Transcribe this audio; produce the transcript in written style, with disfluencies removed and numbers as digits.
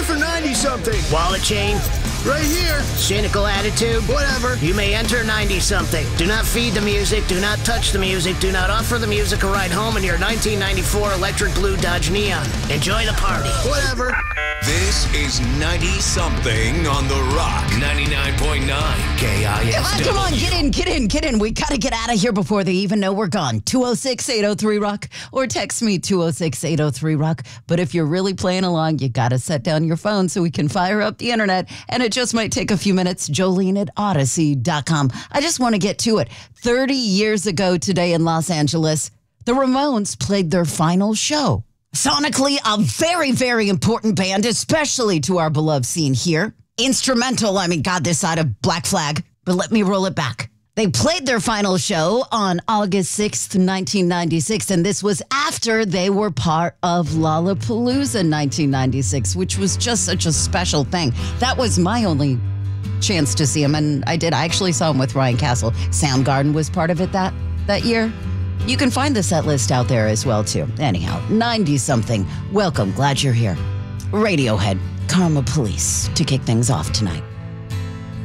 for 90-something. Wallet chain? Right here. Cynical attitude? Whatever. You may enter 90-something. Do not feed the music. Do not touch the music. Do not offer the music a ride home in your 1994 electric blue Dodge Neon. Enjoy the party. Whatever. This is 90-something on The Rock. 99.9 KISW. Come on, get in. We got to get out of here before they even know we're gone. 206-803-ROCK or text me 206-803-ROCK. But if you're really playing along, you got to set down your phone so we can fire up the internet. And it just might take a few minutes. Jolene at Odyssey.com. I just want to get to it. 30 years ago today in Los Angeles, the Ramones played their final show. Sonically, a very, very important band, especially to our beloved scene here. Instrumental, this side of Black Flag. But let me roll it back. They played their final show on August 6th, 1996, and this was after they were part of Lollapalooza 1996, which was just such a special thing. That was my only chance to see them, and I actually saw them with Ryan Castle. Soundgarden was part of it that year. You can find the set list out there as well, too. Anyhow, 90-something. Welcome. Glad you're here. Radiohead, Karma Police to kick things off tonight.